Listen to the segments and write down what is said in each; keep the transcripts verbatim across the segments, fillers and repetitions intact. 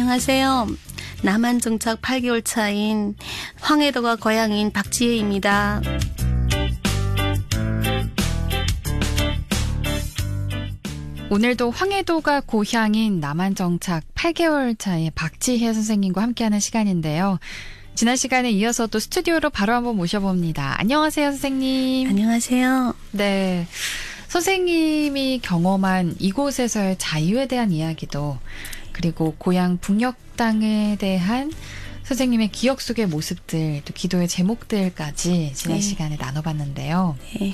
안녕하세요. 남한 정착 팔 개월 차인 황해도가 고향인 박지혜입니다. 오늘도 황해도가 고향인 남한 정착 팔 개월 차의 박지혜 선생님과 함께하는 시간인데요. 지난 시간에 이어서 또 스튜디오로 바로 한번 모셔봅니다. 안녕하세요, 선생님. 안녕하세요. 네, 선생님이 경험한 이곳에서의 자유에 대한 이야기도, 그리고 고향 북녘 땅에 대한 선생님의 기억 속의 모습들, 또 기도의 제목들까지 지난 네. 시간에 나눠봤는데요. 네.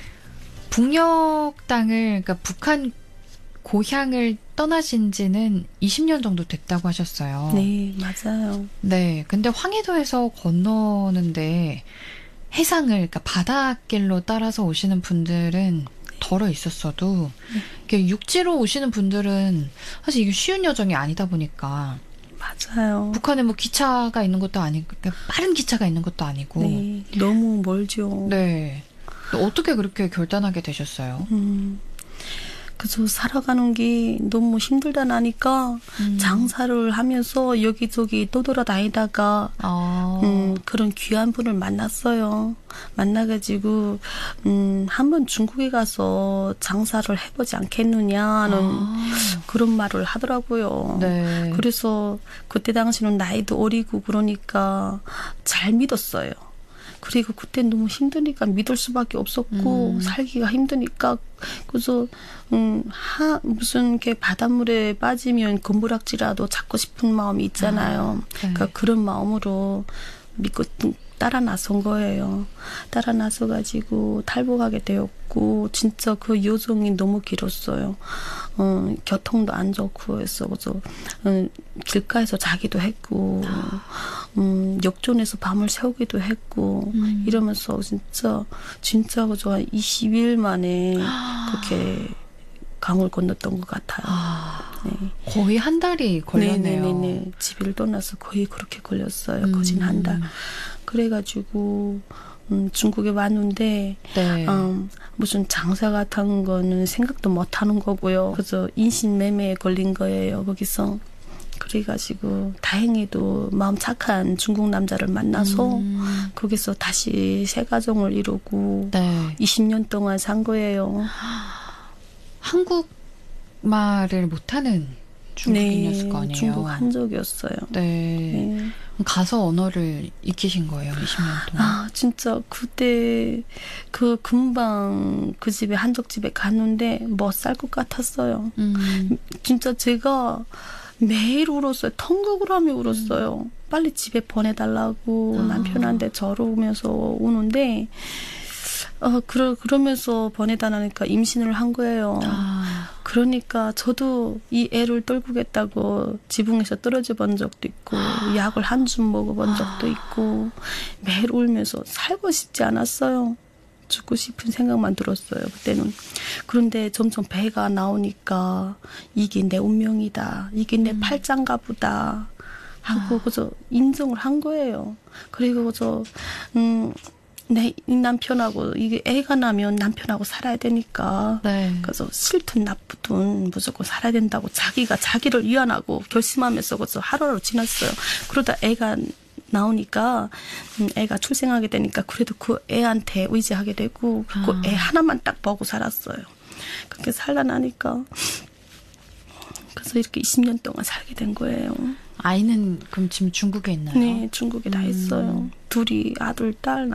북녘 땅을, 그러니까 북한 고향을 떠나신 지는 이십 년 정도 됐다고 하셨어요. 네, 맞아요. 네, 근데 황해도에서 건너는데 해상을, 그러니까 바닷길로 따라서 오시는 분들은 덜어 있었어도 이렇게 육지로 오시는 분들은 사실 이게 쉬운 여정이 아니다 보니까, 맞아요. 북한에 뭐 기차가 있는 것도 아니고, 그러니까 빠른 기차가 있는 것도 아니고. 네, 너무 멀죠. 네. 어떻게 그렇게 결단하게 되셨어요? 음, 그래서 살아가는 게 너무 힘들다 나니까 음. 장사를 하면서 여기저기 떠돌아다니다가 아. 음, 그런 귀한 분을 만났어요. 만나가지고 음, 한번 중국에 가서 장사를 해보지 않겠느냐는 아. 그런 말을 하더라고요. 네. 그래서 그때 당시는 나이도 어리고 그러니까 잘 믿었어요. 그리고 그때 너무 힘드니까 믿을 수밖에 없었고 음. 살기가 힘드니까 그래서 음, 하, 무슨 이렇게 바닷물에 빠지면 금부락지라도 잡고 싶은 마음이 있잖아요. 아, 네. 그러니까 그런 마음으로 믿고 따라 나선 거예요. 따라 나서 가지고 탈북하게 되었고 진짜 그 여정이 너무 길었어요. 어, 교통도 안 좋고 해서 그래서 어, 길가에서 자기도 했고 음, 역전에서 밤을 새우기도 했고 음. 이러면서 진짜 진짜 그저 한 이십 일 만에 그렇게 강을 건넜던 것 같아요. 아, 네. 거의 한 달이 걸렸네요. 네네네. 집을 떠나서 거의 그렇게 걸렸어요. 음. 거진 한 달. 그래가지고 음, 중국에 왔는데 네. 음, 무슨 장사 같은 거는 생각도 못 하는 거고요. 그래서 인신매매에 걸린 거예요. 거기서. 그래가지고 다행히도 마음 착한 중국 남자를 만나서 음. 거기서 다시 새 가정을 이루고 네. 이십 년 동안 산 거예요. 한국말을 못하는 중국인이었을 네, 거 아니에요? 중국 한족이었어요. 네. 네. 가서 언어를 익히신 거예요, 이십 년 동안? 아, 진짜 그때 그 금방 그 집에 한적집에 갔는데 못 살 것 같았어요. 음. 진짜 제가 매일 울었어요. 텅극을 하며 울었어요. 음. 빨리 집에 보내달라고 아. 남편한테 저러면서 우는데 어, 그러, 그러면서 보내달라니까 임신을 한 거예요. 아. 그러니까 저도 이 애를 떨구겠다고 지붕에서 떨어져 본 적도 있고 약을 한 줌 먹어본 적도 있고 매일 울면서 살고 싶지 않았어요. 죽고 싶은 생각만 들었어요. 그때는. 그런데 점점 배가 나오니까 이게 내 운명이다. 이게 내 음. 팔짱가 보다 하고 아. 그저 인정을 한 거예요. 그리고 그저 음, 내 남편하고 이게 애가 나면 남편하고 살아야 되니까 네. 그래서 싫든 나쁘든 무조건 살아야 된다고 자기가 자기를 위안하고 결심하면서 그래서 하루하루 지났어요. 그러다 애가 나오니까 음, 애가 출생하게 되니까 그래도 그 애한테 의지하게 되고 아. 그 애 하나만 딱 보고 살았어요. 그렇게 살다 나니까 그래서 이렇게 이십 년 동안 살게 된 거예요. 아이는 그럼 지금 중국에 있나요? 네, 중국에 다 음. 있어요. 둘이 아들, 딸